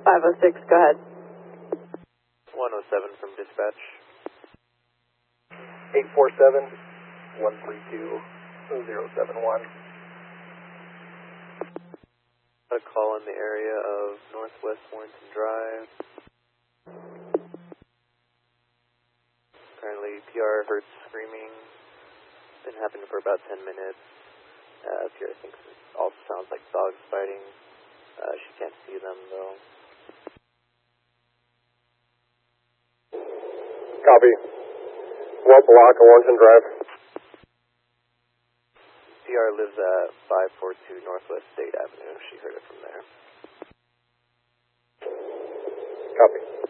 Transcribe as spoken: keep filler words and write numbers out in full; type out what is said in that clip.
five oh six, go ahead. one oh seven from dispatch. eight four seven, one three two, zero seven one. A call in the area of Northwest Warrington Drive. Currently, P R heard screaming. Been happening for about ten minutes. Uh, P R thinks it also sounds like dogs fighting. Uh, she can't see them though. Copy. What block on Warrington Drive? P R lives at five forty-two Northwest State Avenue. She heard it from there. Copy.